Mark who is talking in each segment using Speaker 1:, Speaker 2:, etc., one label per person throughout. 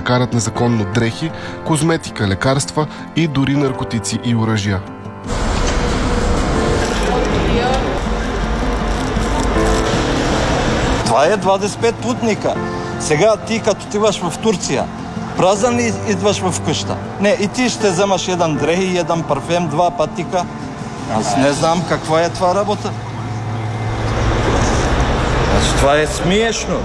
Speaker 1: карат незаконно дрехи, козметика, лекарства и дори наркотици и оръжия.
Speaker 2: Това е 25 путника. Сега ти като отиваш в Турция, празен ли идваш в къща? Не, и ти ще вземаш един дрехи, един парфем, 2 пътика. Аз не знам каква е това работа. Това е смешно.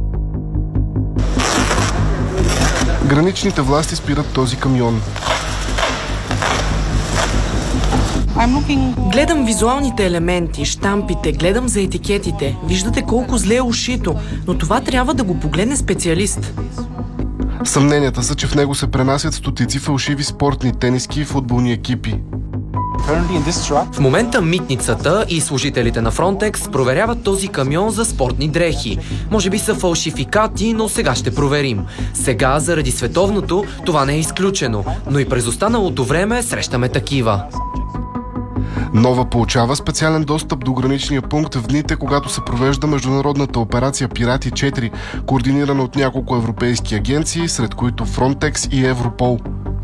Speaker 1: Граничните власти спират този камион.
Speaker 3: Гледам визуалните елементи, щампите, гледам за етикетите. Виждате колко зле е ушито, но това трябва да го погледне специалист.
Speaker 1: Съмненията са, че в него се пренасят стотици фалшиви спортни тениски и футболни екипи.
Speaker 4: В момента митницата и служителите на Frontex проверяват този камион за спортни дрехи. Може би са фалшификати, но сега ще проверим. Сега, заради световното, това не е изключено, но и през останалото време срещаме такива.
Speaker 1: Нова получава специален достъп до граничния пункт в дните, когато се провежда международната операция Пирати 4, координирана от няколко европейски агенции, сред които Frontex и Европол.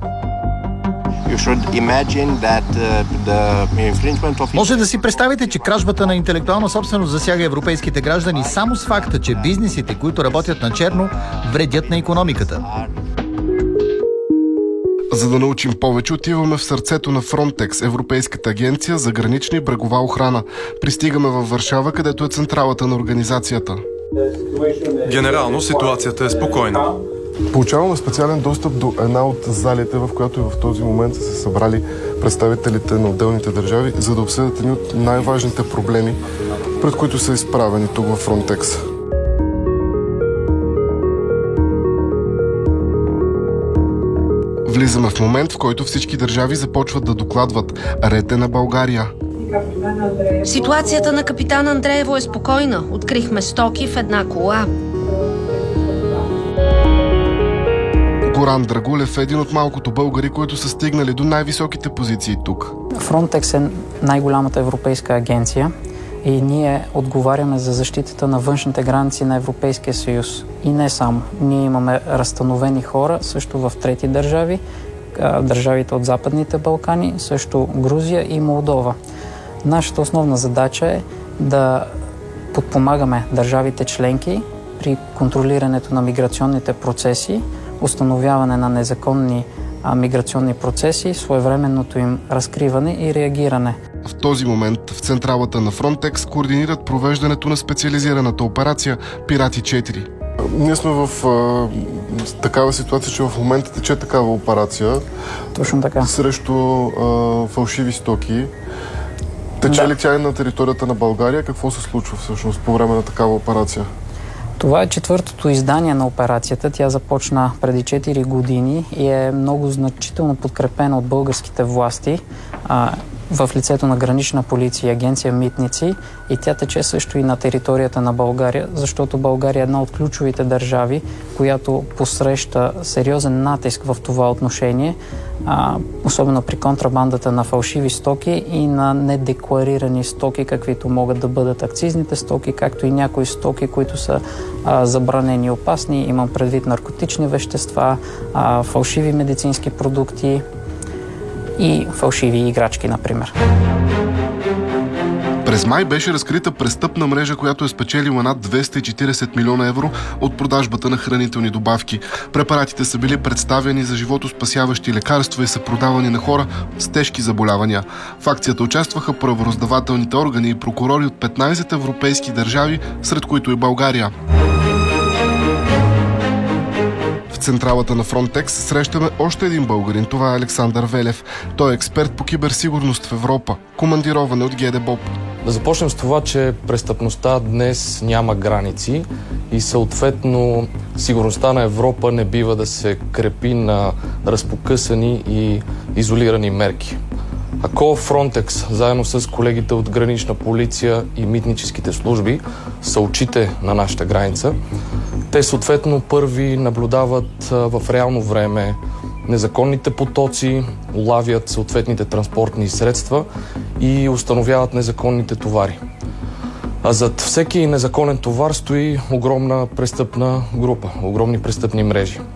Speaker 5: Може да си представите, че кражбата на интелектуална собственост засяга европейските граждани само с факта, че бизнесите, които работят на черно, вредят на икономиката.
Speaker 1: За да научим повече, отиваме в сърцето на Frontex, Европейската агенция за гранична и брегова охрана. Пристигаме във Варшава, където е централата на организацията.
Speaker 6: Генерално ситуацията е спокойна.
Speaker 1: Получаваме специален достъп до една от залите, в която и в този момент са се събрали представителите на отделните държави, за да обсъдят едни от най-важните проблеми, пред които са изправени тук в Frontex. Влизаме в момент, в който всички държави започват да докладват. Ред е на България.
Speaker 7: Ситуацията на капитан Андреево е спокойна. Открихме стоки в една кола.
Speaker 1: Горан Драгулев е един от малкото българи, които са стигнали до най-високите позиции тук.
Speaker 8: Frontex е най-голямата европейска агенция и ние отговаряме за защитата на външните граници на Европейския съюз. И не само. Ние имаме разстановени хора също в трети държави, държавите от Западните Балкани, също Грузия и Молдова. Нашата основна задача е да подпомагаме държавите членки при контролирането на миграционните процеси, установяване на незаконни миграционни процеси, своевременното им разкриване и реагиране.
Speaker 1: В този момент в централата на Frontex координират провеждането на специализираната операция Пирати 4. Ние сме в такава ситуация, че в момента тече такава операция.
Speaker 8: Точно така.
Speaker 1: Срещу фалшиви стоки. Тече ли тя и на територията на България? Какво се случва всъщност по време на такава операция?
Speaker 8: Това е четвъртото издание на операцията. Тя започна преди 4 години и е много значително подкрепена от българските власти в лицето на Гранична полиция и агенция Митници, и тя тече също и на територията на България, защото България е една от ключовите държави, която посреща сериозен натиск в това отношение, особено при контрабандата на фалшиви стоки и на недекларирани стоки, каквито могат да бъдат акцизните стоки, както и някои стоки, които са забранени и опасни. Имам предвид наркотични вещества, фалшиви медицински продукти и фалшиви играчки, например.
Speaker 1: През май беше разкрита престъпна мрежа, която е спечелила над 240 милиона евро от продажбата на хранителни добавки. Препаратите са били представени за животоспасяващи лекарства и са продавани на хора с тежки заболявания. В акцията участваха правораздавателните органи и прокурори от 15 европейски държави, сред които и България. В централата на Frontex срещаме още един българин. Това е Александър Велев. Той е експерт по киберсигурност в Европа, командирован от ГДБОП.
Speaker 9: Да започнем с това, че престъпността днес няма граници и съответно сигурността на Европа не бива да се крепи на разпокъсани и изолирани мерки. Ако Frontex, заедно с колегите от Гранична полиция и митническите служби, са очите на нашата граница, те съответно първи наблюдават в реално време незаконните потоци, улавят съответните транспортни средства и установяват незаконните товари. А зад всеки незаконен товар стои огромна престъпна група, огромни престъпни мрежи.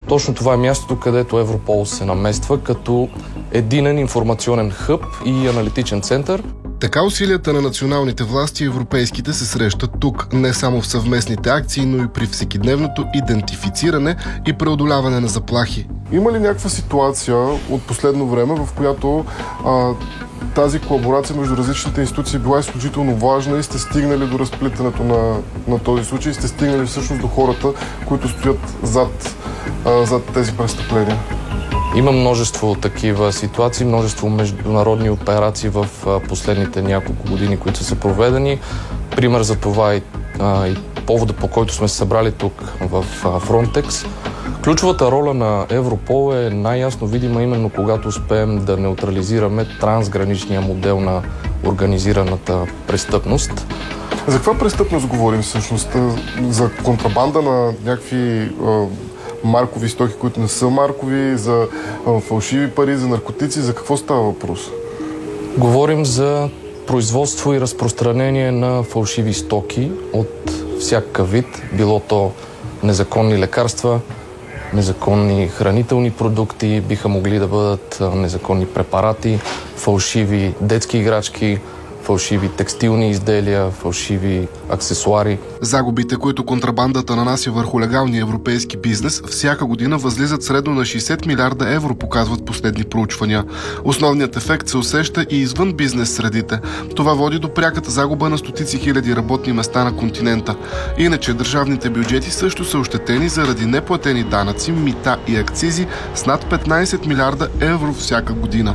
Speaker 9: Точно това е мястото, където Европол се намества като единен информационен хъб и аналитичен център.
Speaker 1: Така усилията на националните власти и европейските се срещат тук, не само в съвместните акции, но и при всекидневното идентифициране и преодоляване на заплахи.
Speaker 10: Има ли някаква ситуация от последно време, в която тази колаборация между различните институции била изключително важна и сте стигнали до разплитането на този случай и сте стигнали всъщност до хората, които стоят зад тези престъпления?
Speaker 9: Има множество такива ситуации, множество международни операции в последните няколко години, които са проведени. Пример за това и повода, по който сме се събрали тук в Frontex. Ключовата роля на Европол е най-ясно видима именно когато успеем да неутрализираме трансграничния модел на организираната престъпност.
Speaker 10: За каква престъпност говорим всъщност? За контрабанда на някакви маркови стоки, които не са маркови, за фалшиви пари, за наркотици? За какво става въпрос?
Speaker 9: Говорим за производство и разпространение на фалшиви стоки от всякакъв вид, било то незаконни лекарства, незаконни хранителни продукти, биха могли да бъдат незаконни препарати, фалшиви детски играчки, фалшиви текстилни изделия, фалшиви аксесуари.
Speaker 1: Загубите, които контрабандата нанася върху легалния европейски бизнес, всяка година възлизат средно на 60 милиарда евро, показват последни проучвания. Основният ефект се усеща и извън бизнес средите. Това води до пряката загуба на стотици хиляди работни места на континента. Иначе държавните бюджети също са ощетени заради неплатени данъци, мита и акцизи с над 15 милиарда евро всяка година.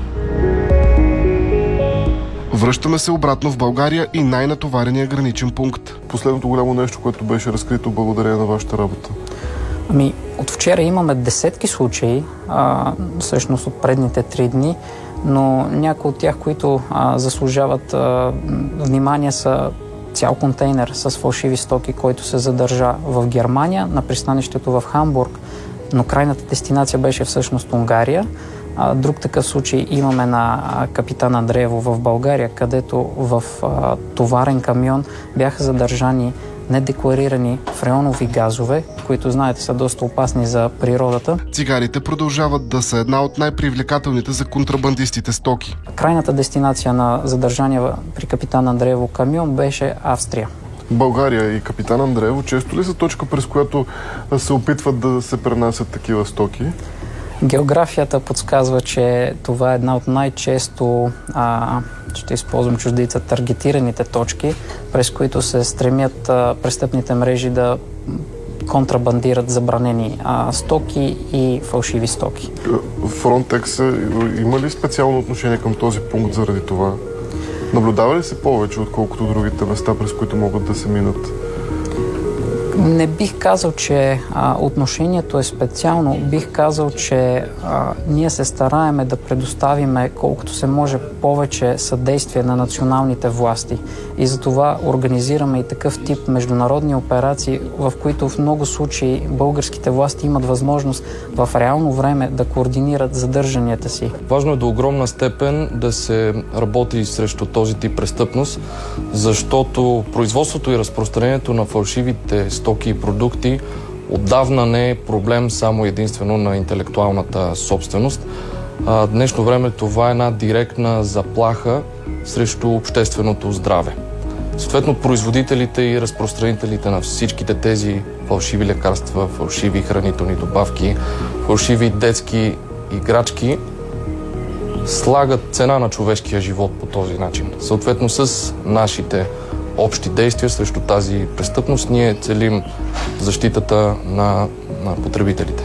Speaker 1: Връщаме се обратно в България и най-натоварения граничен пункт.
Speaker 10: Последното голямо нещо, което беше разкрито благодарение на вашата работа.
Speaker 8: От вчера имаме десетки случаи, всъщност от предните 3 дни, но някои от тях, които заслужават внимание, са цял контейнер с фалшиви стоки, който се задържа в Германия, на пристанището в Хамбург, но крайната дестинация беше всъщност Унгария. Друг такъв случай имаме на Капитан Андреево в България, където в товарен камион бяха задържани недекларирани фреонови газове, които, знаете, са доста опасни за природата.
Speaker 1: Цигарите продължават да са една от най-привлекателните за контрабандистите стоки.
Speaker 8: Крайната дестинация на задържания при Капитан Андреево камион беше Австрия.
Speaker 10: България и Капитан Андреево често ли са точка, през която се опитват да се пренасят такива стоки?
Speaker 8: Географията подсказва, че това е една от най-често, ще използвам чуждица, таргетираните точки, през които се стремят престъпните мрежи да контрабандират забранени стоки и фалшиви стоки.
Speaker 10: Frontex има ли специално отношение към този пункт заради това? Наблюдава ли се повече, отколкото другите места, през които могат да се минат?
Speaker 8: Не бих казал, че отношението е специално. Бих казал, че ние се стараеме да предоставиме колкото се може повече съдействие на националните власти. И затова организираме и такъв тип международни операции, в които в много случаи българските власти имат възможност в реално време да координират задържанията си.
Speaker 9: Важно е до огромна степен да се работи срещу този тип престъпност, защото производството и разпространението на фалшивите стоки и продукти отдавна не е проблем само единствено на интелектуалната собственост. В днешно време това е една директна заплаха срещу общественото здраве. Съответно, производителите и разпространителите на всичките тези фалшиви лекарства, фалшиви хранителни добавки, фалшиви детски играчки слагат цена на човешкия живот по този начин. Съответно, с нашите общи действия срещу тази престъпност ние целим защитата на потребителите.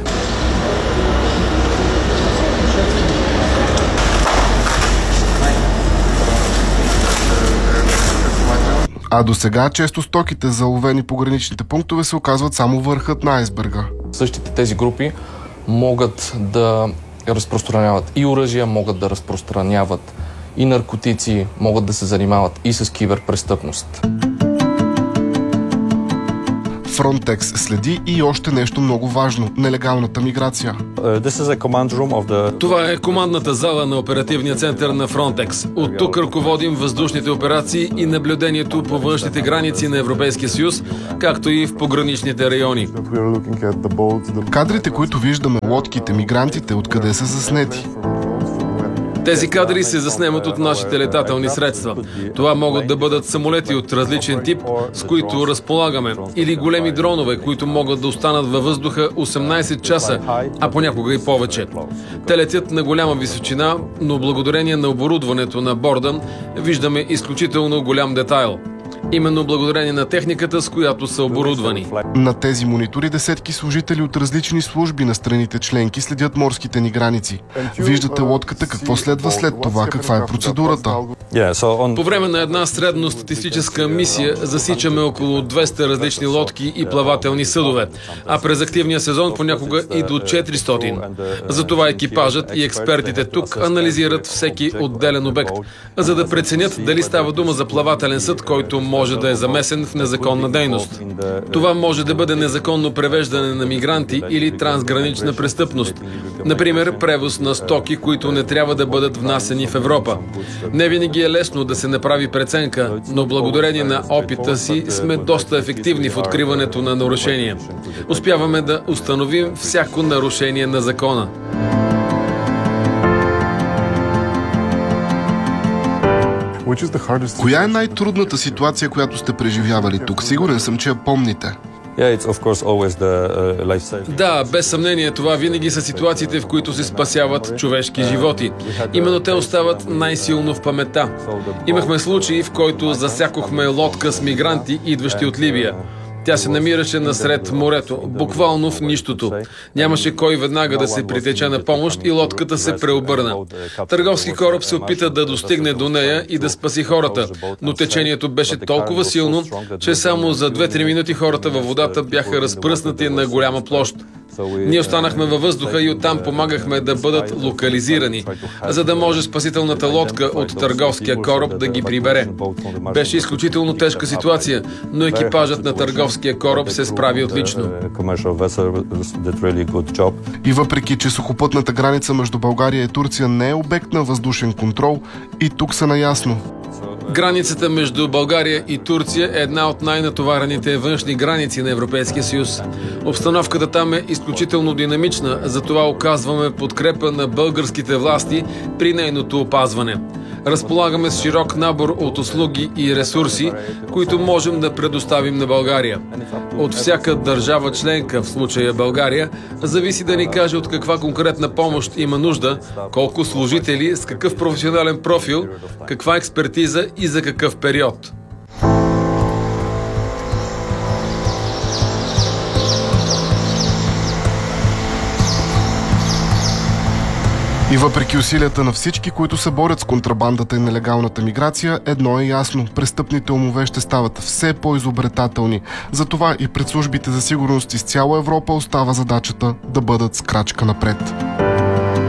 Speaker 1: А до сега често стоките, заловени по граничните пунктове, се оказват само върхът на айсберга.
Speaker 9: Същите тези групи могат да разпространяват и оръжия, могат да разпространяват и наркотици, могат да се занимават и с киберпрестъпност.
Speaker 1: Frontex следи и още нещо много важно – нелегалната миграция.
Speaker 11: Това е командната зала на оперативния център на Frontex. От тук ръководим въздушните операции и наблюдението по външните граници на Европейския съюз, както и в пограничните райони.
Speaker 1: Кадрите, които виждаме, лодките, мигрантите, откъде са заснети?
Speaker 11: Тези кадри се заснемат от нашите летателни средства. Това могат да бъдат самолети от различен тип, с които разполагаме, или големи дронове, които могат да останат във въздуха 18 часа, а понякога и повече. Те летят на голяма височина, но благодарение на оборудването на борда виждаме изключително голям детайл. Именно благодарение на техниката, с която са оборудвани.
Speaker 1: На тези монитори десетки служители от различни служби на страните членки следят морските ни граници. Виждате лодката, какво следва след това, каква е процедурата.
Speaker 11: По време на една средностатистическа мисия засичаме около 200 различни лодки и плавателни съдове, а през активния сезон понякога и до 400. Затова екипажът и експертите тук анализират всеки отделен обект, за да преценят дали става дума за плавателен съд, който може да е замесен в незаконна дейност. Това може да бъде незаконно превеждане на мигранти или трансгранична престъпност. Например, превоз на стоки, които не трябва да бъдат внасени в Европа. Не винаги е лесно да се направи преценка, но благодарение на опита си сме доста ефективни в откриването на нарушения. Успяваме да установим всяко нарушение на закона.
Speaker 1: Коя е най-трудната ситуация, която сте преживявали тук? Сигурен съм, че я помните.
Speaker 11: Да, без съмнение, това винаги са ситуациите, в които се спасяват човешки животи. Именно те остават най-силно в паметта. Имахме случаи, в който засякохме лодка с мигранти, идващи от Либия. Тя се намираше насред морето, буквално в нищото. Нямаше кой веднага да се притече на помощ и лодката се преобърна. Търговски кораб се опита да достигне до нея и да спаси хората, но течението беше толкова силно, че само за 2-3 минути хората във водата бяха разпръснати на голяма площ. Ние останахме във въздуха и оттам помагахме да бъдат локализирани, за да може спасителната лодка от търговския кораб да ги прибере. Беше изключително тежка ситуация, но екипажът на търговския кораб се справи отлично.
Speaker 1: И въпреки, че сухопътната граница между България и Турция не е обект на въздушен контрол, и тук са наясно.
Speaker 11: Границата между България и Турция е една от най-натоварените външни граници на Европейския съюз. Обстановката там е изключително динамична, затова оказваме подкрепа на българските власти при нейното опазване. Разполагаме с широк набор от услуги и ресурси, които можем да предоставим на България. От всяка държава членка, в случая България, зависи да ни каже от каква конкретна помощ има нужда, колко служители, с какъв професионален профил, каква експертиза и за какъв период.
Speaker 1: И въпреки усилията на всички, които се борят с контрабандата и нелегалната миграция, едно е ясно – престъпните умове ще стават все по-изобретателни. Затова и пред службите за сигурност из цяла Европа остава задачата да бъдат с крачка напред.